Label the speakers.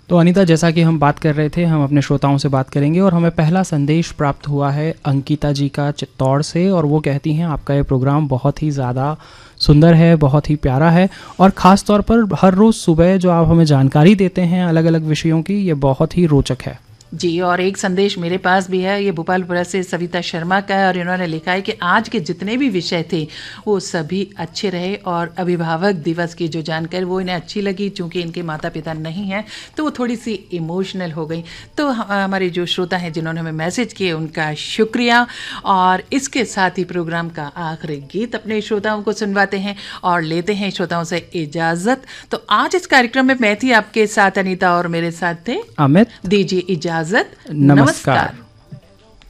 Speaker 1: तो अनीता, जैसा कि हम बात कर रहे थे, हम अपने श्रोताओं से बात करेंगे और हमें पहला संदेश प्राप्त हुआ है अंकिता जी का चित्तौड़ से, और वो कहती हैं आपका ये प्रोग्राम बहुत ही ज़्यादा सुंदर है, बहुत ही प्यारा है, और ख़ास तौर पर हर रोज़ सुबह जो आप हमें जानकारी देते हैं अलग अलग विषयों की, ये बहुत ही रोचक है।
Speaker 2: जी, और एक संदेश मेरे पास भी है, ये भोपालपुरा से सविता शर्मा का है, और इन्होंने लिखा है कि आज के जितने भी विषय थे वो सभी अच्छे रहे, और अभिभावक दिवस की जो जानकारी वो इन्हें अच्छी लगी, चूँकि इनके माता पिता नहीं हैं तो वो थोड़ी सी इमोशनल हो गई। तो हमारे जो श्रोता हैं जिन्होंने हमें मैसेज किए उनका शुक्रिया। और इसके साथ ही प्रोग्राम का आखिरी गीत अपने श्रोताओं को सुनवाते हैं और लेते हैं श्रोताओं से इजाज़त। तो आज इस कार्यक्रम में मैं थी आपके साथ अनीता, और मेरे साथ थे
Speaker 1: अमित।
Speaker 2: दीजिए इजाज़त।
Speaker 1: नमस्कार।